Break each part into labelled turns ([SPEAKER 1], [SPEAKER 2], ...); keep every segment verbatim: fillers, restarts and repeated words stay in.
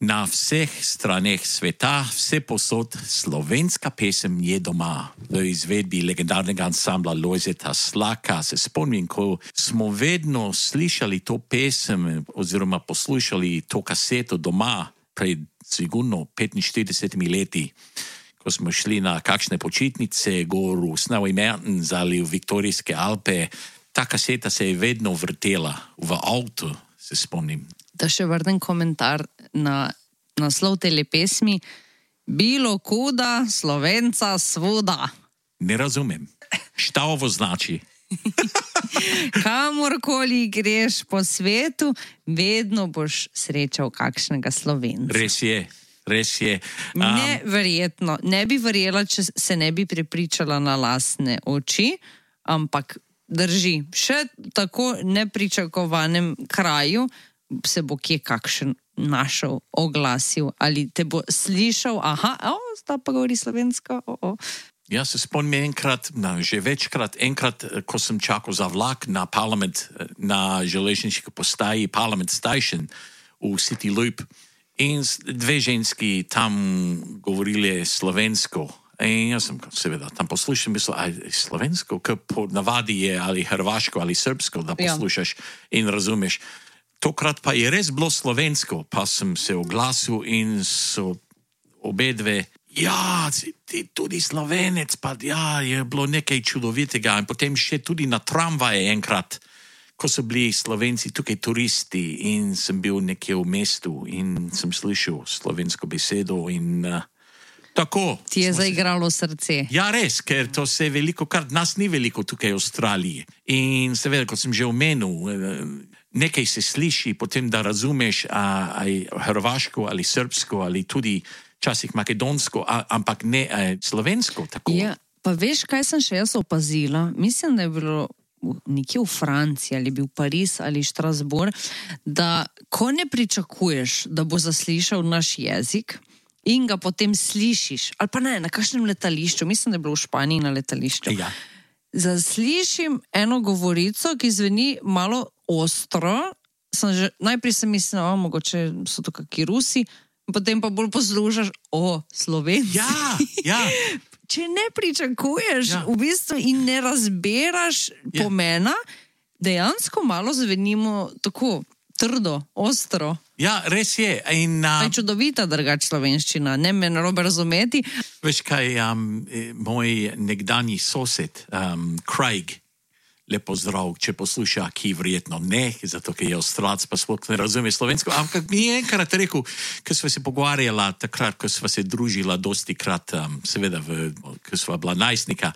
[SPEAKER 1] Na vseh straneh sveta, vse posod, slovenska pesem je doma. V izvedbi legendarnega ansambla Lojzeta Slaka se spomnim, ko smo vedno slišali to pesem oziroma poslušali to kaseto doma pred sigurno petinštiridesetimi leti, ko smo šli na kakšne počitnice gor v Snowy Mountains ali v Viktorijske Alpe. Ta kaseta se je vedno vrtela v avtu, se spomnim.
[SPEAKER 2] Da še vrnem komentar na naslov tele pesmi. Bilo kuda, Slovenca svuda.
[SPEAKER 1] Ne razumem. Šta ovo znači?
[SPEAKER 2] Kamorkoli greš po svetu, vedno boš srečal kakšnega Slovenca.
[SPEAKER 1] Res je, res je. Um,
[SPEAKER 2] Neverjetno. Ne bi verjela, če se ne bi prepričala na lastne oči, ampak drži. Še tako nepričakovanem kraju se bo kje kakšen našel, oglasil ali te bo slišal, aha, o, sta pa govori slovensko, o, o.
[SPEAKER 1] Ja, se spomnim enkrat, no, že večkrat, enkrat, ko sem čakal za vlak na Parliament, na železniški postaji Parliament Station v City Loop in dve ženski tam govorili slovensko. In jaz sem seveda tam poslušal, mislil, aj slovensko, ker po navadi je ali hrvaško ali srbsko, da poslušaš in razumeš. Tokrat pa je res bilo slovensko, pa sem se oglasil in so obe dve, ja, ti tudi Slovenec, pa ja, je bilo nekaj čudovitega. In potem še tudi na tramvaje enkrat, ko so bili Slovenci tukaj turisti in sem bil nekje v mestu in sem slišal slovensko besedo in uh, tako.
[SPEAKER 2] Ti je zaigralo srce.
[SPEAKER 1] Ja, res, ker to se veliko krat, nas ni veliko tukaj v Avstraliji. In seveda, kot sem že omenil, nekaj se sliši, potem da razumeš a, aj hrvaško ali srbsko ali tudi časih makedonsko, a, ampak ne a, slovensko. Tako.
[SPEAKER 2] Ja, pa veš, kaj sem še jaz opazila? Mislim, da je bilo nekje v Franciji ali bil Pariz ali Strasbourg, da ko ne pričakuješ, da bo zaslišal naš jezik, in ga potem slišiš, ali pa ne, na kakšnem letališču, mislim, da je bilo v Španiji na letališču.
[SPEAKER 1] Ja.
[SPEAKER 2] Zaslišim eno govorico, ki zveni malo ostro, sem že, najprej sem mislila, o, mogoče so to kakšni Rusi, potem pa bolj poslušaš, o, Slovenci.
[SPEAKER 1] Ja, ja.
[SPEAKER 2] Če ne pričakuješ
[SPEAKER 1] Ja.
[SPEAKER 2] v bistvu in ne razberaš
[SPEAKER 1] Ja.
[SPEAKER 2] pomena, dejansko malo zvenimo tako trdo, ostro.
[SPEAKER 1] Ja, res je. In,
[SPEAKER 2] Pa
[SPEAKER 1] uh,
[SPEAKER 2] je čudovita drugač slovenščina, ne me narobe razumeti.
[SPEAKER 1] veš kaj, um, moj nekdanji sosed, um, Craig, lepo zdrav, če posluša, ki verjetno ne, zato ker je Avstralec, pa sploh ne razume slovensko, ampak mi je enkrat rekel, ko sva se pogovarjala takrat, ko sva se družila dosti krat, um, seveda, v, ko sva bila najstnika,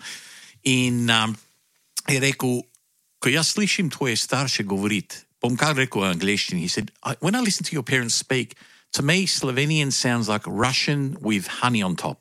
[SPEAKER 1] in um, je rekel, ko jaz slišim tvoje starše govoriti, bom kar rekel v angleščini, he said, when I listen to your parents speak, to me Slovenian sounds like Russian with honey on top.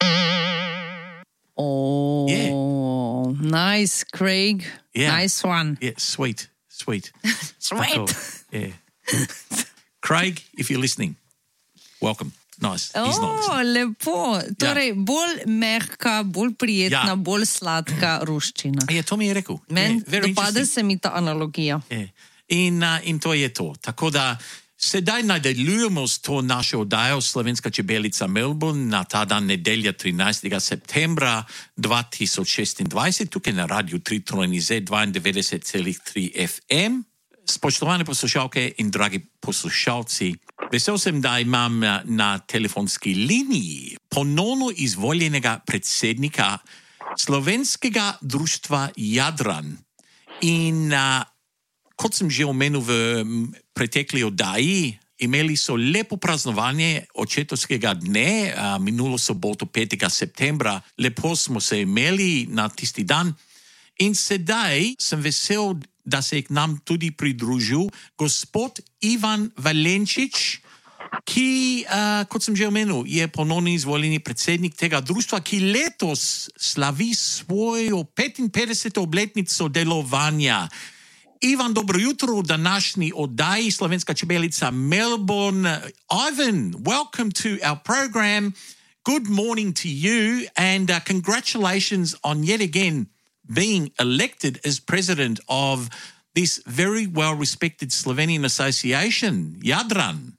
[SPEAKER 2] Oh,
[SPEAKER 1] Yeah.
[SPEAKER 2] nice, Craig.
[SPEAKER 1] Yeah.
[SPEAKER 2] Nice one.
[SPEAKER 1] Yeah, sweet, sweet.
[SPEAKER 2] Sweet.
[SPEAKER 1] Tako, yeah. Craig, if you're listening, welcome. Nice. He's not
[SPEAKER 2] Oh,
[SPEAKER 1] listening.
[SPEAKER 2] lepo. Torej, bolj mehka, bolj prijetna,
[SPEAKER 1] Ja.
[SPEAKER 2] bolj sladka ruščina.
[SPEAKER 1] Ja, to mi je rekel.
[SPEAKER 2] Meni
[SPEAKER 1] Yeah, very
[SPEAKER 2] dopade
[SPEAKER 1] interesting.
[SPEAKER 2] se mi ta analogija.
[SPEAKER 1] Yeah. In, uh, in to je to. Tako da sedaj nadaljujemo s to našo oddajo Slovenska čebelica Melbourne na ta dan nedelja trinajstega septembra dva tisoč šestindvajset, tukaj na Radiu tri Trojni Z dvaindevetdeset celih tri F M. Spoštovane poslušalke in dragi poslušalci, vesel sem, da imam na, na telefonski liniji ponovno izvoljenega predsednika Slovenskega društva Jadran. In uh, kot sem že omenil v pretekli oddaji, imeli so lepo praznovanje očetovskega dne, a, minulo soboto petega septembra. Lepo smo se imeli na tisti dan. In sedaj sem vesel, da se je k nam tudi pridružil gospod Ivan Valenčič, ki, a, kot sem že omenil, je ponovno izvoljeni predsednik tega društva, ki letos slavi svojo petinpetdeseto obletnico delovanja. Ivan, dobro jutro v današnji oddaji Slovenska čebelica Melbourne. Ivan, welcome to our program. Good morning to you and uh, congratulations on yet again being elected as president of this very well-respected Slovenian association, Jadran.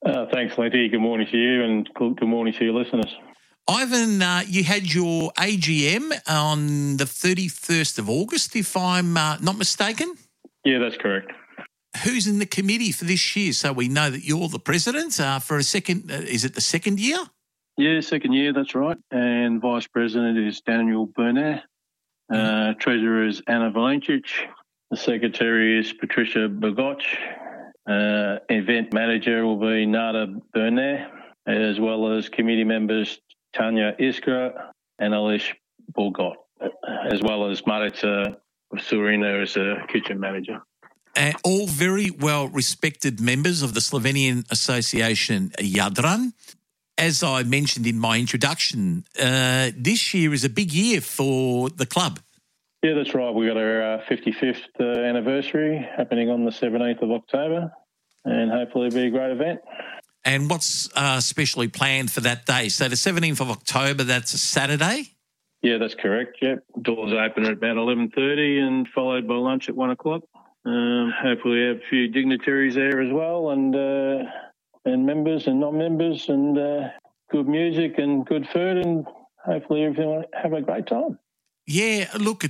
[SPEAKER 3] Uh, thanks, Letty. Good morning to you and good morning to your listeners.
[SPEAKER 1] Ivan, uh, you had your A G M on the thirty-first of August, if I'm uh, not mistaken?
[SPEAKER 3] Yeah, that's correct.
[SPEAKER 1] Who's in the committee for this year? So we know that you're the president uh, for a second. Uh, is it the second year?
[SPEAKER 3] Yeah, second year, that's right. And vice president is Daniel Burnett. Uh, treasurer is Anna Valencic. The secretary is Patricia Bogoch. Uh, event manager will be Nada Burnett, as well as committee members Tanya Iskra and Alish Bogot, as well as Marita Surina as a kitchen manager.
[SPEAKER 1] Uh, all very well respected members of the Slovenian Association Jadran. As I mentioned in my introduction, uh, this year is a big year for the club.
[SPEAKER 3] Yeah, that's right. We've got our uh, fifty-fifth uh, anniversary happening on the seventeenth of October, and hopefully it'll be a great event.
[SPEAKER 1] And what's uh, specially planned for that day? So the seventeenth of October, that's a Saturday?
[SPEAKER 3] Yeah, that's correct, yep. Doors open at about eleven thirty and followed by lunch at one o'clock. Um, hopefully we have a few dignitaries there as well, and uh, and members and non-members, and uh, good music and good food, and hopefully everyone will have a great time.
[SPEAKER 1] Yeah, look,